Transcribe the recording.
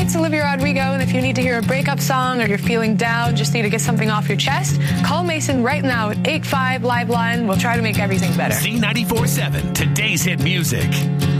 it's Olivia Rodrigo, and if you need to hear a breakup song or you're feeling down, just need to get something off your chest, call Mason right now at 85 Live Line. We'll try to make everything better. Z94.7, today's hit music.